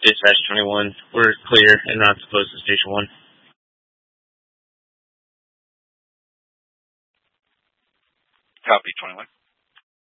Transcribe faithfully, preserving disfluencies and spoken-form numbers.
Dispatch twenty-one. We're clear and not supposed to Station one. Copy, twenty-one.